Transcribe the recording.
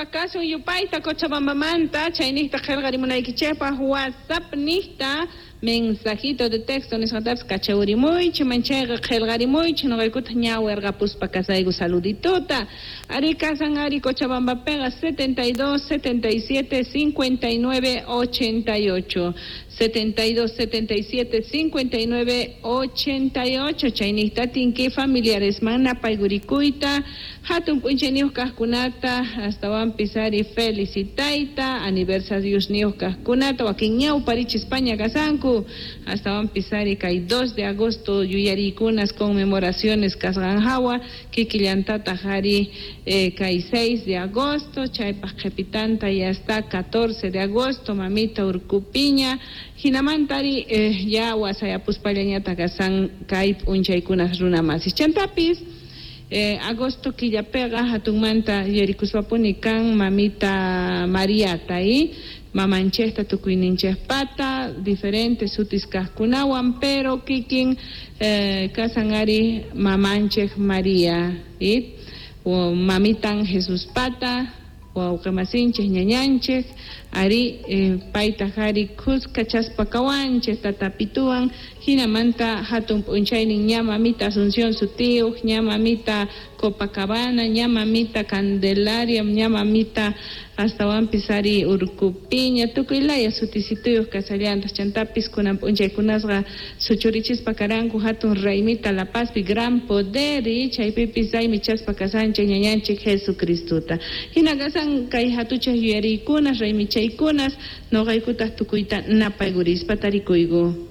pakasun yupaita Cochabambamanta chaynista qillqarimunaykichaypaq WhatsApp nista mensajito de texto nisqatapas kachaurimunchu manchayqa qillqarimunchu nuqaykuta ñawiarqapuspa kasayku saludituta ari kasan ari Cochabambapiqa 72 77 59 88 72 77 59 88 chaynista tinki familiares mana paygurikuyta hatun p'unchayniyuq kaqkunata astawan pisari felicitayta aniversarios niyuq kaqkunata wakin ñawparichis España kasanku astawan pisari kay 2 de agosto yuyarikunas conmemoraciones kasqanhawa kikillantata hari kay 6 de agosto chaypaq qhipitanta ya está 14 de agosto mamita Urcupiña hinamantari ya wasayapuspallañata kasan kay p'unchaykunas runamasis chantapis agosto killapiqa hatunmanta yarikuswapuni kan mamita Mariata mamanchesta tukuyninchejpata diferentes sutis kaqkunawan pero kikin kasanari mamanchej María mamitan Jesús pata wawqamasinchej ñañanchej ari payta hari kuska chaspa kawanchej tatapituwan hinamanta hatun p'unchaynin ña mamita Asunción Sutiuq ña mamita Copacabana ña mamita Candelaria ña mamita astawan pisari Urcupiña tukuylaya sutisituyuq kasallantas chantapis kunan p'unchaykunasqa suchurichispa karanku hatun raymita La Pazpi gran poder chaypipis aymi chaspa kasanchej ñañanchej Jesucristuta hina kasan kay hatuchej yuyariykunas raymichaykunas noqaykutas tukuyta napaygurispa tarikuyku